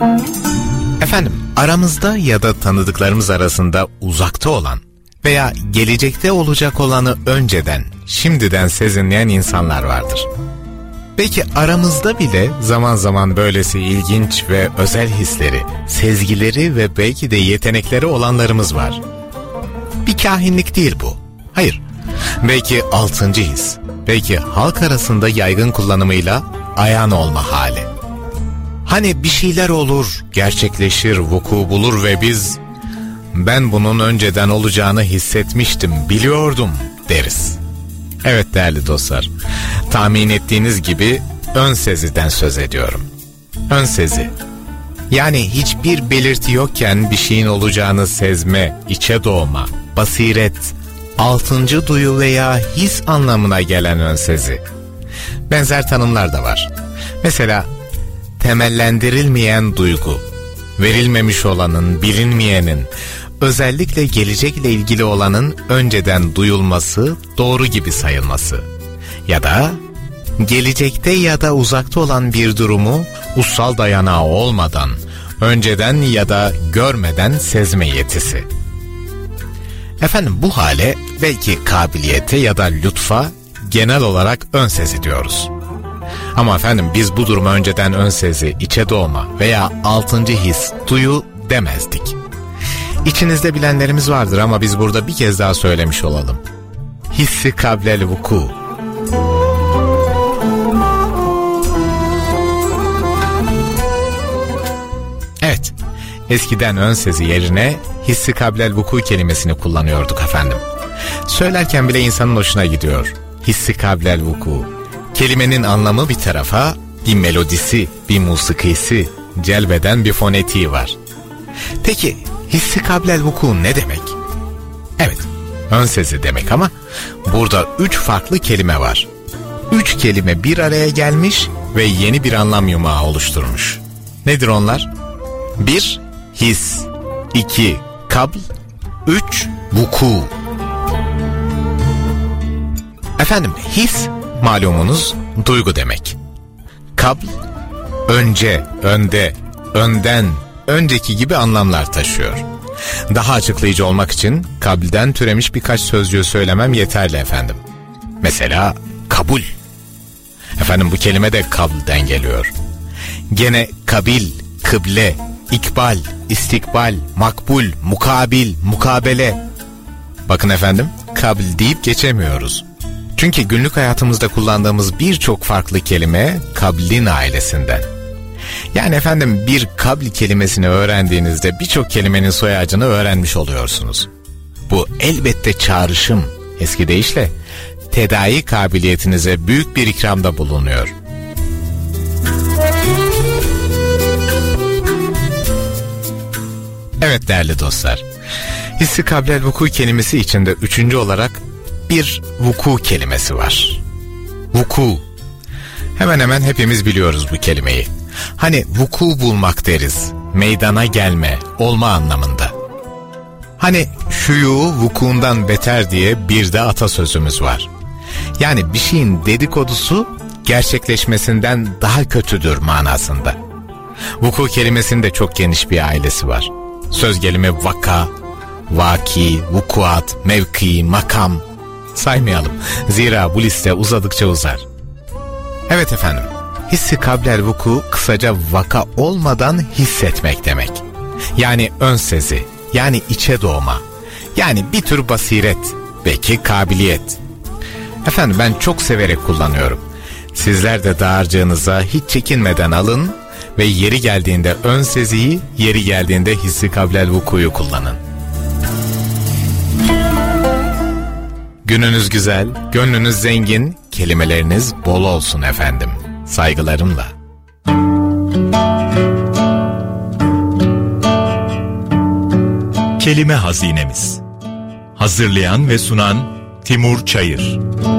Efendim, aramızda ya da tanıdıklarımız arasında uzakta olan veya gelecekte olacak olanı önceden, şimdiden sezinleyen insanlar vardır. Belki aramızda bile zaman zaman böylesi ilginç ve özel hisleri, sezgileri ve belki de yetenekleri olanlarımız var. Bir kahinlik değil bu. Hayır. Belki 6. his. Belki halk arasında yaygın kullanımıyla ayan olma hali. Hani bir şeyler olur, gerçekleşir, vuku bulur ve biz "Ben bunun önceden olacağını hissetmiştim, biliyordum" deriz. Evet değerli dostlar, tahmin ettiğiniz gibi ön seziden söz ediyorum. Ön sezi. Yani hiçbir belirti yokken bir şeyin olacağını sezme, içe doğma, basiret, 6. duyu veya his anlamına gelen ön sezi. Benzer tanımlar da var. Mesela temellendirilmeyen duygu, verilmemiş olanın, bilinmeyenin, özellikle gelecekle ilgili olanın önceden duyulması, doğru gibi sayılması. Ya da gelecekte ya da uzakta olan bir durumu ussal dayanağı olmadan, önceden ya da görmeden sezme yetisi. Efendim, bu hale belki kabiliyete ya da lütfa genel olarak ön sezi diyoruz. Ama efendim, biz bu duruma önceden ön sezi, içe doğma veya 6. his, duyu demezdik. İçinizde bilenlerimiz vardır ama biz burada bir kez daha söylemiş olalım. Hissi kablel vuku. Evet, eskiden ön sezi yerine hissi kablel vuku kelimesini kullanıyorduk efendim. Söylerken bile insanın hoşuna gidiyor. Hissi kablel vuku. Kelimenin anlamı bir tarafa, bir melodisi, bir musikisi, celbeden bir fonetiği var. Peki hissi kablel vuku ne demek? Evet, ön sezi demek ama burada 3 farklı kelime var. 3 kelime bir araya gelmiş ve yeni bir anlam yumağı oluşturmuş. Nedir onlar? 1. His. 2. Kabl. 3. Vuku. Efendim, his malumunuz duygu demek. Kabl, önce, önde, önden, önceki gibi anlamlar taşıyor. Daha açıklayıcı olmak için kabilden türemiş birkaç sözcüğü söylemem yeterli efendim. Mesela kabul. Efendim, bu kelime de kabilden geliyor. Gene kabil, kıble, ikbal, istikbal, makbul, mukabil, mukabele. Bakın efendim, kabil deyip geçemiyoruz. Çünkü günlük hayatımızda kullandığımız birçok farklı kelime kablin ailesinden. Yani efendim, bir kabl kelimesini öğrendiğinizde birçok kelimenin soyağını öğrenmiş oluyorsunuz. Bu elbette çağrışım, eski deyişle tedavi kabiliyetinize büyük bir ikramda bulunuyor. Evet değerli dostlar, hissi kablel vuku kelimesi içinde 3. olarak bir vuku kelimesi var. Vuku. Hemen hemen hepimiz biliyoruz bu kelimeyi. Hani vuku bulmak deriz, meydana gelme, olma anlamında. Hani şuyu vukuundan beter diye bir de atasözümüz var. Yani bir şeyin dedikodusu gerçekleşmesinden daha kötüdür manasında. Vuku kelimesinin de çok geniş bir ailesi var. Söz gelimi vaka, vaki, vukuat, mevki, makam. Saymayalım. Zira bu liste uzadıkça uzar. Evet efendim. Hissi kablel vuku kısaca vaka olmadan hissetmek demek. Yani ön sezi, yani içe doğma, yani bir tür basiret, belki kabiliyet. Efendim, ben çok severek kullanıyorum. Sizler de dağarcığınıza hiç çekinmeden alın ve yeri geldiğinde ön seziyi, yeri geldiğinde hissi kablel vukuyu kullanın. Gününüz güzel, gönlünüz zengin, kelimeleriniz bol olsun efendim. Saygılarımla. Kelime Hazinemiz. Hazırlayan ve sunan Timur Çayır.